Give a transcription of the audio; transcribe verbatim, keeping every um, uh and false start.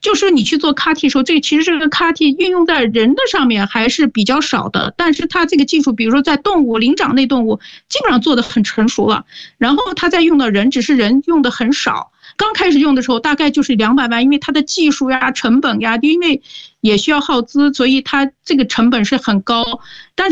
就是你去做 C A R T 的时候，这个其实这个 C A R T 运用在人的上面还是比较少的，但是它这个技术，比如说在动物灵长类动物，基本上做得很成熟了。然后它再用到人，只是人用的很少。刚开始用的时候大概就是两百万，因为它的技术呀、成本呀，因为也需要耗资，所以它这个成本是很高。但